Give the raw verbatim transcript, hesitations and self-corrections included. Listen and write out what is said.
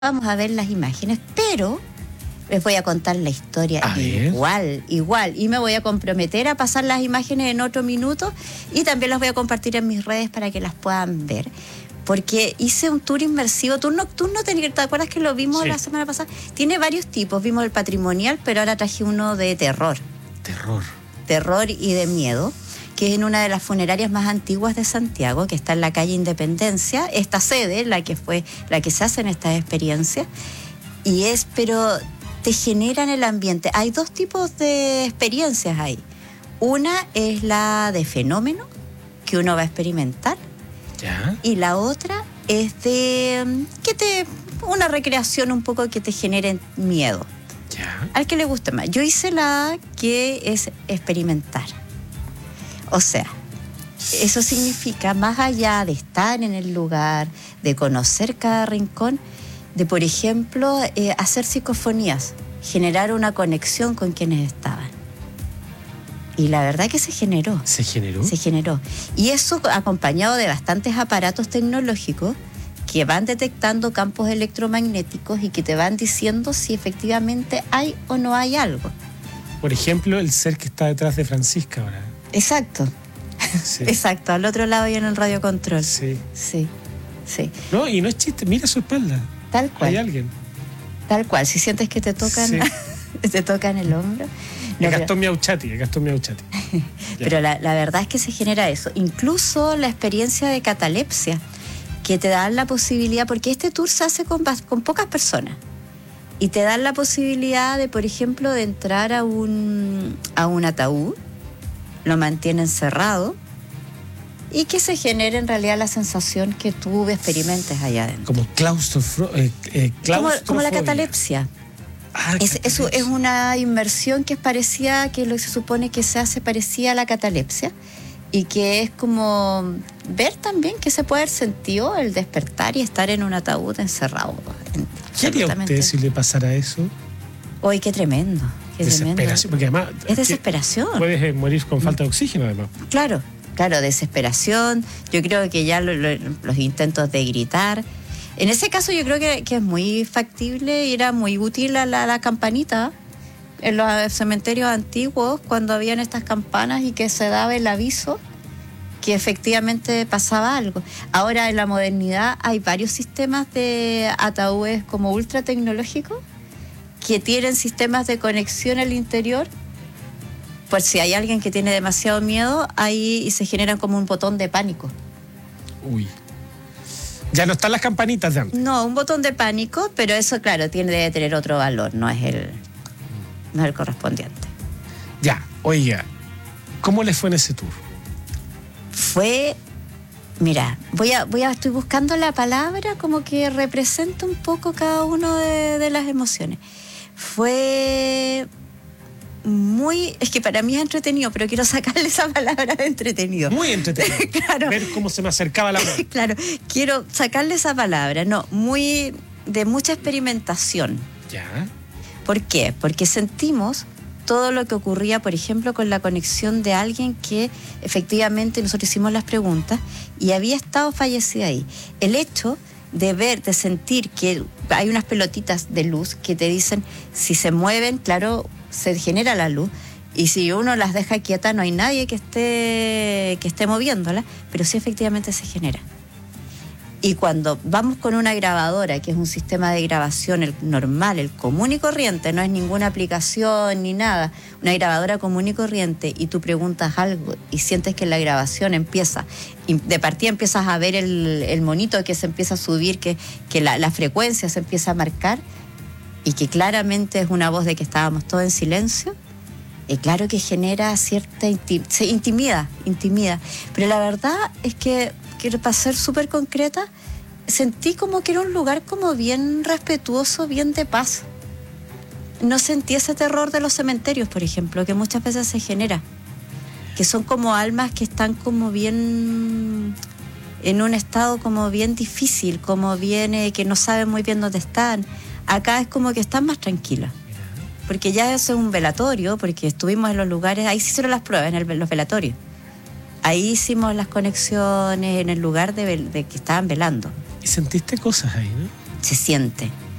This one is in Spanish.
vamos a ver las imágenes, pero les voy a contar la historia a igual, ver. igual. Y me voy a comprometer a pasar las imágenes en otro minuto y también las voy a compartir en mis redes para que las puedan ver. Porque hice un tour inmersivo, tour nocturno, ¿te acuerdas que lo vimos sí. la semana pasada? Tiene varios tipos, vimos el patrimonial, pero ahora traje uno de terror. Terror. Terror y de miedo, que es en una de las funerarias más antiguas de Santiago, que está en la calle Independencia, esta sede, la que fue, la que se hacen estas experiencias, y es, pero te generan el ambiente. Hay dos tipos de experiencias ahí. Una es la de fenómeno, que uno va a experimentar, ¿ya? Y la otra es de que te una recreación un poco que te genere miedo. ¿Ya? Al que le guste más. Yo hice la que es experimentar. O sea, eso significa, más allá de estar en el lugar, de conocer cada rincón, de, por ejemplo, eh, hacer psicofonías, generar una conexión con quienes estaban. Y la verdad que se generó. ¿Se generó? Se generó. Y eso acompañado de bastantes aparatos tecnológicos que van detectando campos electromagnéticos y que te van diciendo si efectivamente hay o no hay algo. Por ejemplo, el ser que está detrás de Francisca ahora. Exacto. Sí. Exacto, al otro lado y en el radiocontrol. Sí. Sí, sí. No, y no es chiste, mira su espalda. Tal cual. Hay alguien. Tal cual, si sientes que te tocan, sí. te tocan el hombro. No, Gastón Miauchati, Gastón Miauchati. Pero la, la verdad es que se genera eso. Incluso la experiencia de catalepsia, que te dan la posibilidad, porque este tour se hace con, con pocas personas, y te dan la posibilidad de, por ejemplo, de entrar a un, a un ataúd, lo mantienen cerrado, y que se genere en realidad la sensación que tú experimentes allá adentro. Como claustrofo, eh, eh, como, como la catalepsia. Ah, es, eso es una inmersión que es parecida, que lo que se supone que se hace parecida a la catalepsia, y que es como ver también que se puede haber sentido el despertar y estar en un ataúd encerrado. ¿Qué haría usted si le pasara eso? ¡Uy, qué tremendo! Qué desesperación, tremendo. porque además... Es desesperación. Puedes morir con falta de oxígeno, además. Claro, claro, desesperación. Yo creo que ya lo, lo, los intentos de gritar... En ese caso yo creo que, que es muy factible y era muy útil la, la, la campanita en los cementerios antiguos, cuando habían estas campanas y que se daba el aviso que efectivamente pasaba algo. Ahora en la modernidad hay varios sistemas de ataúdes como ultra tecnológicos que tienen sistemas de conexión al interior. Por si hay alguien que tiene demasiado miedo, ahí se generan como un botón de pánico. Uy. Ya no están las campanitas de antes. No, un botón de pánico, pero eso, claro, tiene debe tener otro valor, no es el, no es el correspondiente. Ya, oiga, ¿cómo le fue en ese tour? Fue, mira, voy a, voy a, estoy buscando la palabra como que representa un poco cada uno de, de las emociones. Fue muy, es que para mí es entretenido, pero quiero sacarle esa palabra de entretenido. Muy entretenido. Claro. Ver cómo se me acercaba la mano. Claro, quiero sacarle esa palabra, no, muy de mucha experimentación. Ya. ¿Por qué? Porque sentimos todo lo que ocurría, por ejemplo, con la conexión de alguien que efectivamente nosotros hicimos las preguntas y había estado fallecido ahí. El hecho de ver, de sentir que hay unas pelotitas de luz que te dicen si se mueven, claro, se genera la luz, y si uno las deja quietas no hay nadie que esté que esté moviéndola, pero sí efectivamente se genera. Y cuando vamos con una grabadora, que es un sistema de grabación el normal, el común y corriente, no es ninguna aplicación ni nada, una grabadora común y corriente, y tú preguntas algo y sientes que la grabación empieza, y de partida empiezas a ver el, el monito que se empieza a subir, que, que la, la frecuencia se empieza a marcar, y que claramente es una voz de que estábamos todos en silencio, y claro que genera cierta intim- se intimida, intimida. Pero la verdad es que, que para ser súper concreta, sentí como que era un lugar como bien respetuoso, bien de paz. No sentí ese terror de los cementerios, por ejemplo, que muchas veces se genera, que son como almas que están como bien en un estado como bien difícil, como bien eh, que no saben muy bien dónde están. Acá es como que están más tranquilas, porque ya eso es un velatorio, porque estuvimos en los lugares, ahí se hicieron las pruebas en el, los velatorios. Ahí hicimos las conexiones en el lugar de, de que estaban velando. Y sentiste cosas ahí, ¿no? Se siente,